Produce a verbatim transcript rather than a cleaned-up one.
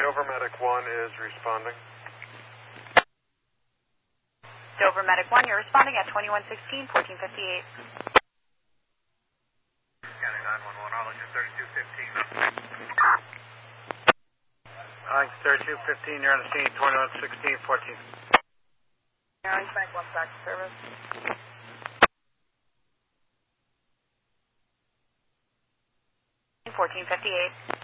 Dover Medic one is responding. Dover Medic one, you're responding at twenty-one sixteen, fourteen fifty-eight. County nine one one, Arlington thirty-two fifteen. Arlington thirty-two fifteen, you're on the scene, twenty-one sixteen, fourteen. Arlington Bank one, back to service. fourteen fifty-eight.